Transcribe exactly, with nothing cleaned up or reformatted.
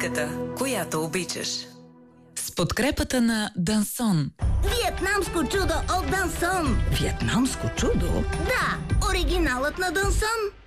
музиката, която обичаш. С подкрепата на Дансон. Виетнамско чудо от Дансон. Виетнамско чудо? Да, оригиналът на Дансон.